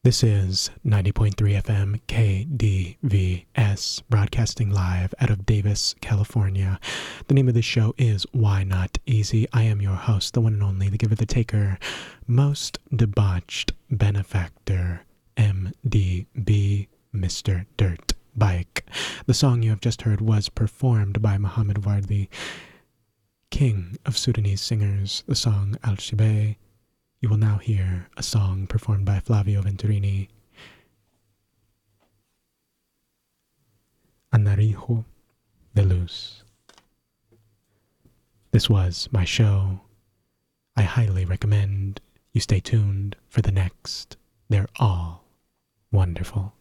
This is 90.3 FM KDVS, broadcasting live out of Davis, California. The name of this show is Why Not Easy. I am your host, the one and only, the giver, the taker, most debauched benefactor, MDB, Mr. Dirt Bike. The song you have just heard was performed by Muhammad Wardi, king of Sudanese singers, the song Al-Shibay. You will now hear a song performed by Flavio Venturini, Anarijo de Luz. This was my show. I highly recommend you stay tuned for the next. They're all wonderful.